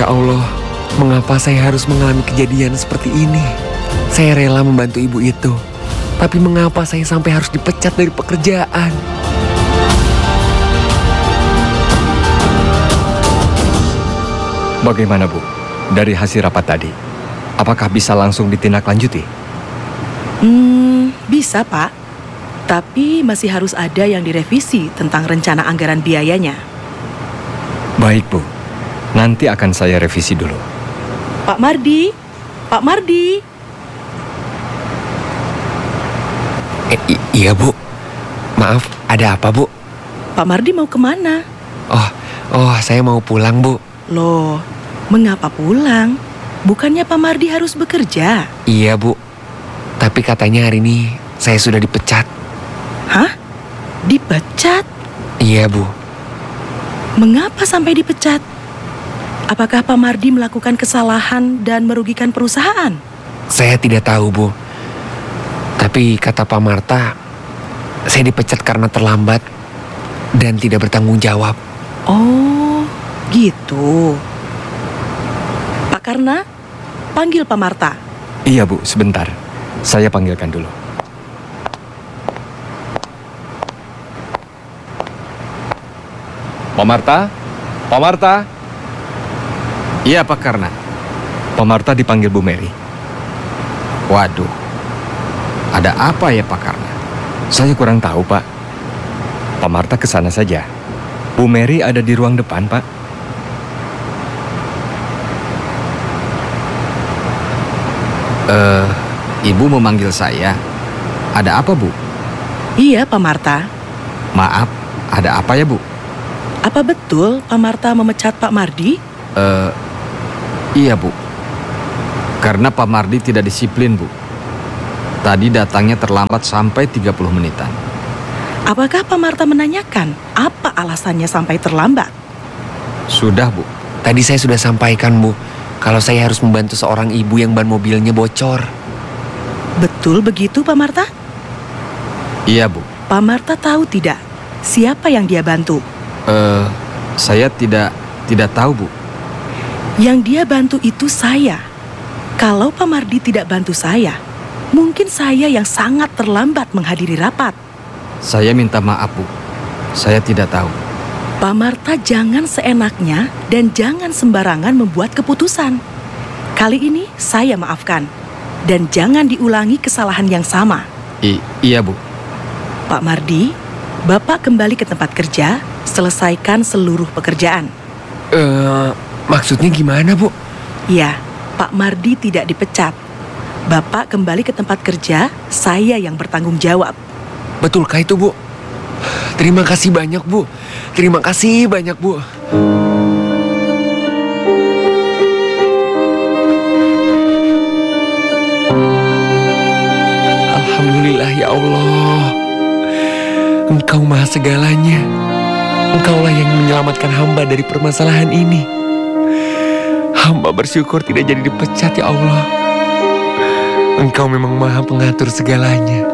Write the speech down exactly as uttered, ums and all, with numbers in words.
Ya Allah, mengapa saya harus mengalami kejadian seperti ini? Saya rela membantu ibu itu, tapi mengapa saya sampai harus dipecat dari pekerjaan? Bagaimana, Bu? Dari hasil rapat tadi, apakah bisa langsung ditindaklanjuti? Hmm, bisa, Pak. Tapi masih harus ada yang direvisi tentang rencana anggaran biayanya. Baik, Bu. Nanti akan saya revisi dulu. Pak Mardi, Pak Mardi. Eh, i- iya, Bu. Maaf, ada apa, Bu? Pak Mardi mau kemana? Oh, oh, saya mau pulang, Bu. Loh, mengapa pulang? Bukannya Pak Mardi harus bekerja? Iya, Bu. Tapi katanya hari ini saya sudah dipecat. Hah? Dipecat? Iya, Bu. Mengapa sampai dipecat? Apakah Pak Mardi melakukan kesalahan dan merugikan perusahaan? Saya tidak tahu, Bu. Tapi kata Pak Marta, saya dipecat karena terlambat dan tidak bertanggung jawab. Oh, gitu. Pak Karna, panggil Pak Marta. Iya, Bu, sebentar. Saya panggilkan dulu. Pak Marta? Pak Marta? Iya, Pak Karna. Pak Marta dipanggil Bu Mary. Waduh, ada apa ya Pak Karna? Saya kurang tahu, Pak. Pak Marta ke sana saja. Bu Mary ada di ruang depan, Pak. Eh, Ibu memanggil saya. Ada apa, Bu? Iya, Pak Marta. Maaf, ada apa ya, Bu? Apa betul Pak Marta memecat Pak Mardi? Eh, iya, Bu. Karena Pak Mardi tidak disiplin, Bu. Tadi datangnya terlambat sampai tiga puluh menitan. Apakah Pak Marta menanyakan apa alasannya sampai terlambat? Sudah, Bu. Tadi saya sudah sampaikan, Bu, kalau saya harus membantu seorang ibu yang ban mobilnya bocor. Betul begitu, Pak Marta? Iya, Bu. Pak Marta tahu tidak siapa yang dia bantu? Eh, saya tidak tidak tahu, Bu. Yang dia bantu itu saya. Kalau Pak Mardi tidak bantu saya, mungkin saya yang sangat terlambat menghadiri rapat. Saya minta maaf, Bu. Saya tidak tahu. Pak Marta jangan seenaknya dan jangan sembarangan membuat keputusan. Kali ini saya maafkan. Dan jangan diulangi kesalahan yang sama. I iya, Bu. Pak Mardi, Bapak kembali ke tempat kerja, selesaikan seluruh pekerjaan. Eh, maksudnya gimana, Bu? Ya, Pak Mardi tidak dipecat. Bapak kembali ke tempat kerja, saya yang bertanggung jawab. Betulkah itu, Bu? Terima kasih banyak, Bu. Terima kasih banyak, Bu. Alhamdulillah, ya Allah. Engkau maha segalanya. Engkaulah yang menyelamatkan hamba dari permasalahan ini. Hamba bersyukur tidak jadi dipecat, ya Allah. Engkau memang maha pengatur segalanya.